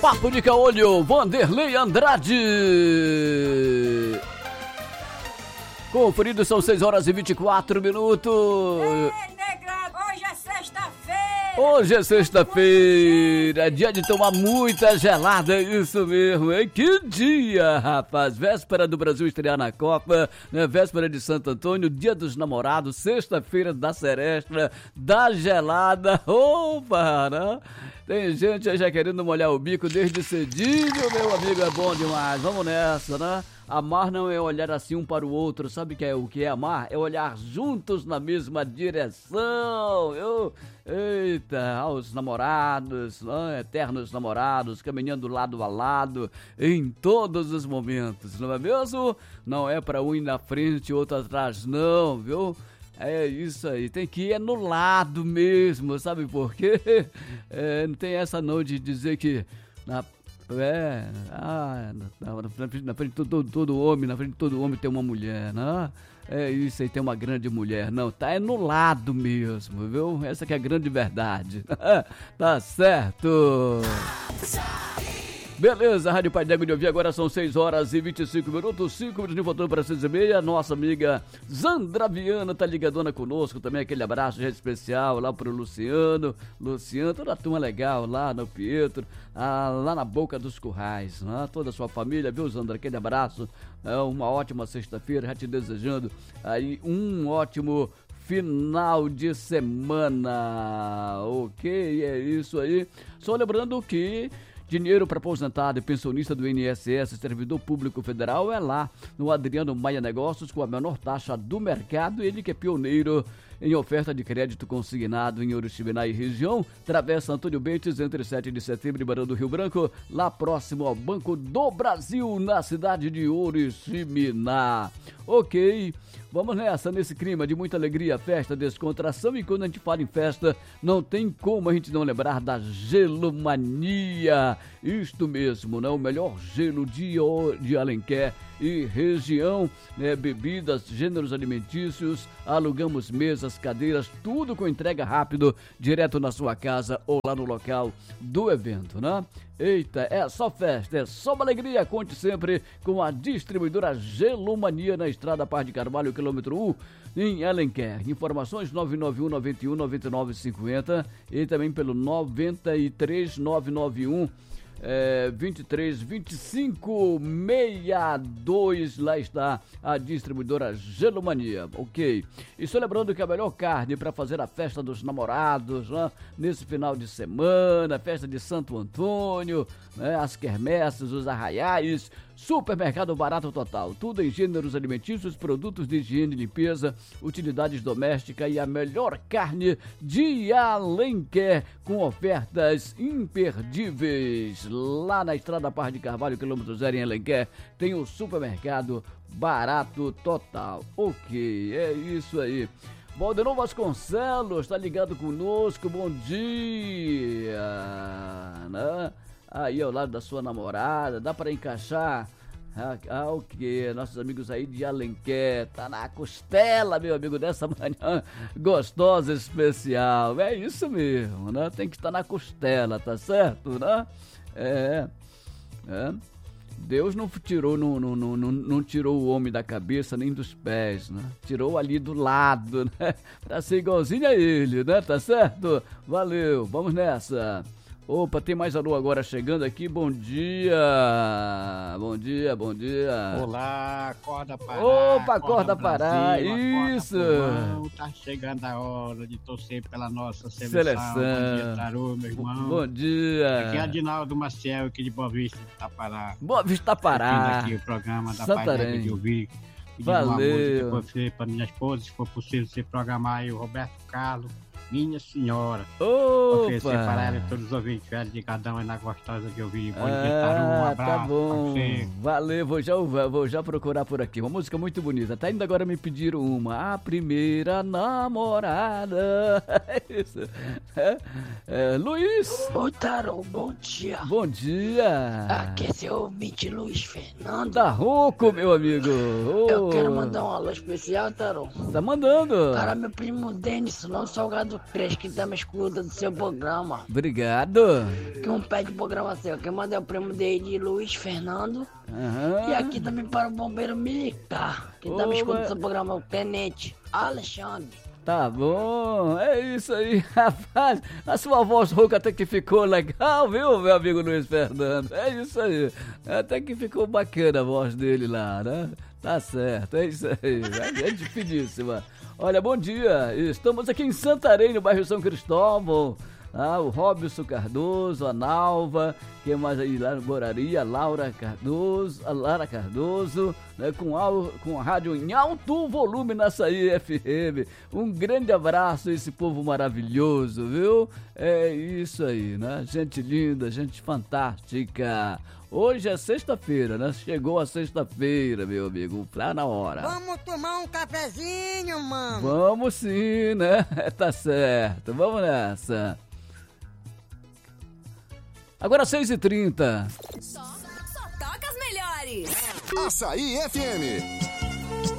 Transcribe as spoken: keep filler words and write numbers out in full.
Papo de Caolho, Vanderlei Andrade. Conferido, são seis horas e vinte e quatro minutos. Ei, negrado, hoje é sexta-feira. Hoje é sexta-feira, dia de tomar muita gelada, é isso mesmo, hein? Que dia, rapaz! Véspera do Brasil estrear na Copa, né? Véspera de Santo Antônio, dia dos namorados, sexta-feira da seresta, da gelada, opa, né? Tem gente aí já querendo molhar o bico desde cedinho, meu amigo, é bom demais, vamos nessa, né? Amar não é olhar assim um para o outro, sabe que é o que é amar? É olhar juntos na mesma direção. Eu, eita, aos namorados, né? Eternos namorados, caminhando lado a lado em todos os momentos, não é mesmo? Não é para um ir na frente e outro atrás, não, viu? É isso aí, tem que ir é no lado mesmo, sabe por quê? É, não tem essa não de dizer que na É, ah, na, na, frente, na frente de todo, todo homem, na frente de todo homem tem uma mulher, né? É isso aí, tem uma grande mulher. Não, tá é no lado mesmo, viu? Essa que é a grande verdade. Tá certo. Beleza, Rádio Pai D'Égua de ouvir, agora são seis horas e vinte e cinco minutos, cinco minutos voltando para seis e meia, nossa amiga Zandra Viana tá ligadona conosco, também aquele abraço especial lá pro Luciano, Luciano, toda a turma legal lá no Pietro, ah, lá na Boca dos Currais, né? Toda a sua família, viu, Zandra, aquele abraço, é, uma ótima sexta-feira, já te desejando aí um ótimo final de semana, ok, é isso aí, só lembrando que dinheiro para aposentado e pensionista do I N S S, servidor público federal, é lá no Adriano Maia Negócios, com a menor taxa do mercado, ele que é pioneiro em oferta de crédito consignado em Oriximiná e região, Travessa Antônio Bentes, entre sete de setembro e Barão do Rio Branco, lá próximo ao Banco do Brasil, na cidade de Oriximiná. Ok, vamos nessa, nesse clima de muita alegria, festa, descontração, e quando a gente fala em festa, não tem como a gente não lembrar da Gelomania. Isto mesmo, né? O melhor gelo de, de Alenquer e região, né? Bebidas, gêneros alimentícios, alugamos mesas, cadeiras, tudo com entrega rápido, direto na sua casa ou lá no local do evento, né? Eita, é só festa, é só uma alegria, conte sempre com a distribuidora Gelomania na Estrada Paz de Carvalho, quilômetro um, em Alenquer. Informações nove nove um, nove um, nove nove cinco zero e também pelo nove três nove nove um É, vinte e três, vinte e cinco, sessenta e dois, lá está a distribuidora Gelomania, ok? E só lembrando que a melhor carne para fazer a festa dos namorados, né? Nesse final de semana, festa de Santo Antônio, né? As quermesses, os arraiais, Supermercado Barato Total, tudo em gêneros alimentícios, produtos de higiene e limpeza, utilidades domésticas e a melhor carne de Alenquer, com ofertas imperdíveis. Lá na Estrada Paz de Carvalho, quilômetro zero em Alenquer, tem o Supermercado Barato Total. Ok, é isso aí. Valdenon Vasconcelos está ligado conosco, bom dia, né? Aí ao lado da sua namorada, dá para encaixar? Ah, ah, o que? Nossos amigos aí de Alenquer, tá na costela, meu amigo, dessa manhã gostosa, especial. É isso mesmo, né? Tem que estar na costela, tá certo, né? É, é. Deus não tirou, não, não, não, não, não tirou o homem da cabeça nem dos pés, né? Tirou ali do lado, né? Pra ser igualzinho a ele, né? Tá certo? Valeu, vamos nessa. Opa, tem mais alô agora chegando aqui, bom dia, bom dia, bom dia. Olá, acorda Pará. Opa, acorda Pará, isso. Acorda, tá chegando a hora de torcer pela nossa seleção. Seleção. Bom dia, Taru, meu irmão. Bom dia. Aqui é Adinaldo Maciel, aqui de Boa Vista, Tapará. Boa Vista, Tapará. Aqui o programa da Santarém. Pai de ouvir. E valeu. De uma música pra você, pra minha esposa, se for possível você programar aí o Roberto Carlos. Minha senhora. Opa! Oferecer para ela e todos os ouvintes velhos de cada um aí na gostosa de ouvir. Bom ah, dia, Taru, um abraço. Tá bom. Valeu, vou já, vou já procurar por aqui. Uma música muito bonita. Até ainda agora me pediram uma. A primeira namorada. É isso. É, é, Luiz. Ô, Taru, bom dia. Bom dia. Aqui é seu ouvinte Luiz Fernando. Tá rouco, meu amigo. Oh. Eu quero mandar um alô especial, Taru. Tá mandando. Para meu primo Denis, lá no Salgado três que tá me escutando do seu programa. Obrigado. Que um pede programa seu. Quem manda é o primo dele, Luiz Fernando. Aham. E aqui também para o bombeiro militar. Quem tá me Ô, escutando mas- do seu programa é o Tenente Alexandre. Tá bom, é isso aí, rapaz. A sua voz rouca até que ficou legal, viu, meu amigo Luiz Fernando? É isso aí. Até que ficou bacana a voz dele lá, né? Tá certo, é isso aí. É gente finíssima. Olha, bom dia. Estamos aqui em Santarém, no bairro São Cristóvão. Ah, o Robson Cardoso, a Nalva, quem mais aí lá no Borari, a Laura Cardoso, a Lara Cardoso, né, com, al, com a rádio em alto volume na Açaí F M. Um grande abraço a esse povo maravilhoso, viu? É isso aí, né? Gente linda, gente fantástica. Hoje é sexta-feira, né? Chegou a sexta-feira, meu amigo, tá na hora. Vamos tomar um cafezinho, mano. Vamos sim, né? Tá certo, vamos nessa. Agora seis e trinta. Só, só toca as melhores. Açaí F M.